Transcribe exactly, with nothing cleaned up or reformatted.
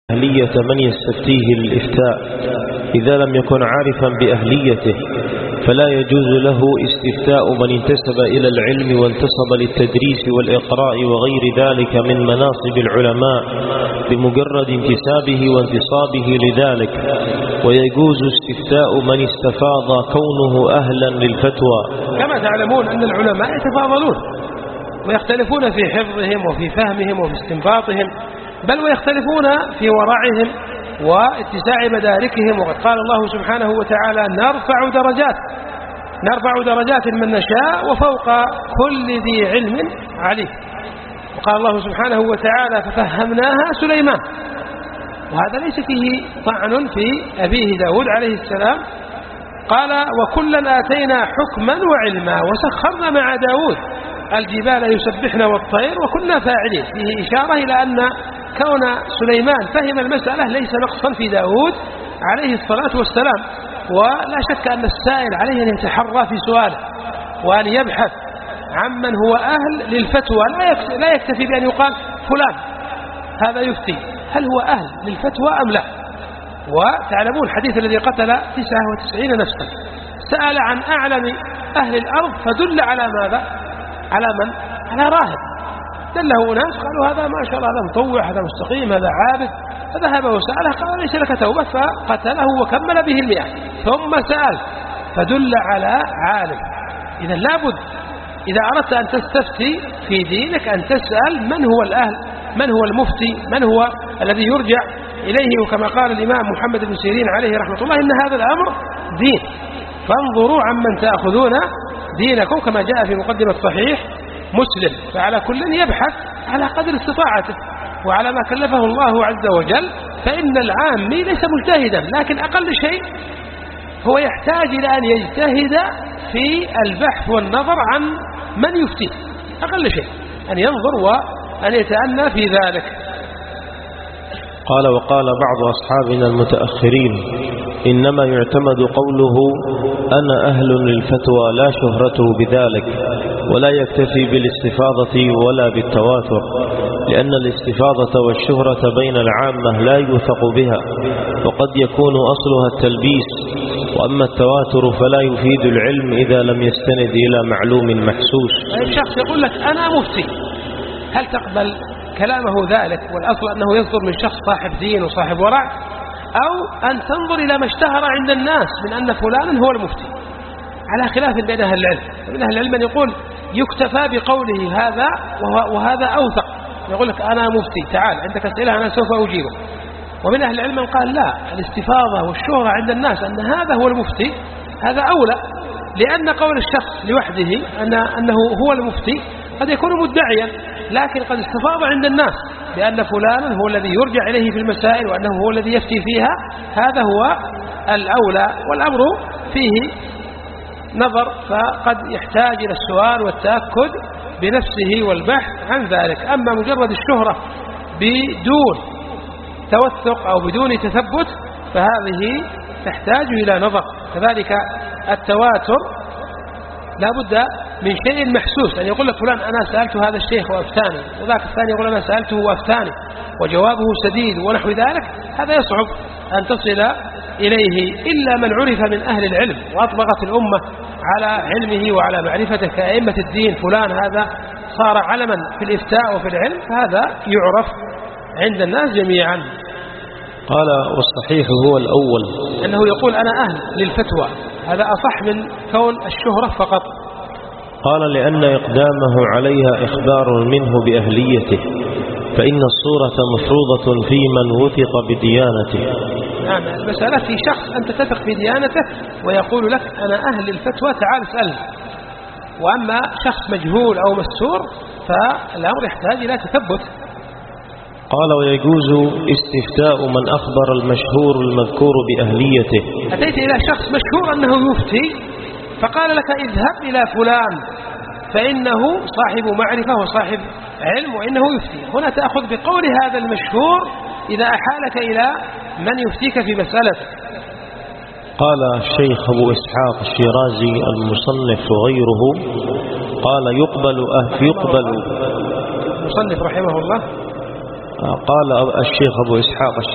أهلية من يستفتيه للإفتاء إذا لم يكن عارفا بأهليته، فلا يجوز له استفتاء من انتسب إلى العلم وانتصب للتدريس والإقراء وغير ذلك من مناصب العلماء بمجرد انتسابه وانتصابه لذلك، ويجوز استفتاء من استفاض كونه أهلا للفتوى. كما تعلمون أن العلماء يتفاضلون ويختلفون في حفظهم وفي فهمهم وفي استنباطهم، بل ويختلفون في ورعهم واتساع مداركهم. وقد قال الله سبحانه وتعالى: نرفع درجات نرفع درجات من نشاء وفوق كل ذي علم عليم. وقال الله سبحانه وتعالى: ففهمناها سليمان. وهذا ليس فيه طعن في أبيه داود عليه السلام. قال: وكلا آتينا حكما وعلما وسخرنا مع داود الجبال يسبحن والطير وكنا فاعلين. فيه إشارة إلى أن كون سليمان فهم المسألة ليس نقصا في داود عليه الصلاة والسلام. ولا شك أن السائل عليه أن يتحرى في سؤاله وأن يبحث عمن هو أهل للفتوى، لا يكتفي بأن يقال فلان هذا يفتي، هل هو أهل للفتوى أم لا؟ وتعلمون الحديث الذي قتل تسعة وتسعين نفسا سأل عن أعلم أهل الأرض فدل على ماذا؟ على من؟ على راهب. دله ناس قالوا هذا ما شاء الله هذا مطوع هذا مستقيم هذا عابد، فذهب وسأله قال ليس لك توبة فقتله وكمل به المئة. ثم سأل فدل على عالم. إذا لابد إذا أردت أن تستفتي في دينك أن تسأل من هو الأهل، من هو المفتي، من هو الذي يرجع إليه. وكما قال الإمام محمد بن سيرين عليه رحمة الله: إن هذا الأمر دين فانظروا عمن تأخذون دينكم، كما جاء في مقدمة صحيح مسلم. فعلى كل يبحث على قدر استطاعته وعلى ما كلفه الله عز وجل. فإن العامي ليس مجتهدا، لكن أقل شيء هو يحتاج إلى أن يجتهد في البحث والنظر عن من يفتيه، أقل شيء أن ينظر وأن يتأنى في ذلك. قال: وقال بعض أصحابنا المتأخرين: إنما يعتمد قوله أنا أهل للفتوى لا شهرته بذلك، ولا يكتفي بالاستفاضة ولا بالتواتر، لأن الاستفاضة والشهرة بين العامة لا يوثق بها، وقد يكون أصلها التلبيس. وأما التواتر فلا يفيد العلم إذا لم يستند إلى معلوم محسوس. شخص يقول لك أنا مفتي، هل تقبل كلامه ذلك والأصل أنه يصدر من شخص صاحب دين وصاحب ورع، أو أن تنظر إلى ما اشتهر عند الناس من أن فلانا هو المفتي، على خلاف بين أهل العلم. ومن أهل العلم من يقول يكتفى بقوله هذا وهذا أوثق، يقول لك أنا مفتي تعال عندك أسئلة أنا سوف أجيبه. ومن أهل العلم من قال لا، الاستفاضة والشهرة عند الناس أن هذا هو المفتي هذا أولى، لأن قول الشخص لوحده أن أنه هو المفتي قد يكون مدعيا، لكن قد استفاض عند الناس بأن فلانا هو الذي يرجع إليه في المسائل وأنه هو الذي يفتي فيها، هذا هو الأولى. والأمر فيه نظر، فقد يحتاج إلى السؤال والتأكد بنفسه والبحث عن ذلك. أما مجرد الشهرة بدون توثق أو بدون تثبت فهذه تحتاج إلى نظر. كذلك التواتر لا بد من شيء محسوس، أن يقول لك فلان أنا سألت هذا الشيخ وأفتاني، وذاك الثاني يقول أنا سألته وأفتاني وجوابه سديد ونحو ذلك. هذا يصعب أن تصل إليه إلا من عرف من أهل العلم وأطبقت الأمة على علمه وعلى معرفته كأئمة الدين. فلان هذا صار علما في الإفتاء وفي العلم، فهذا يعرف عند الناس جميعا. قال: والصحيح هو الأول، أنه يقول أنا أهل للفتوى، هذا أصح من كون الشهرة فقط. قال: لأن إقدامه عليها إخبار منه بأهليته، فإن الصورة مفروضة في من وثق بديانته. نعم، المسألة في شخص أنت تثق في ديانته ويقول لك أنا أهل الفتوى تعال اسألني. وأما شخص مجهول أو مسور فالأمر يحتاج إلى تثبت. قال: ويجوز استفتاء من أخبر المشهور المذكور بأهليته. أتيت إلى شخص مشهور أنه يفتي فقال لك اذهب إلى فلان فإنه صاحب معرفة وصاحب علم وإنه يفتي. هنا تأخذ بقول هذا المشهور إذا أحالك إلى من يفتيك في مسألتك. قال الشيخ أبو إسحاق الشيرازي المصنف وغيره قال: يقبل أه يقبل المصنف رحمه الله قال الشيخ أبو إسحاق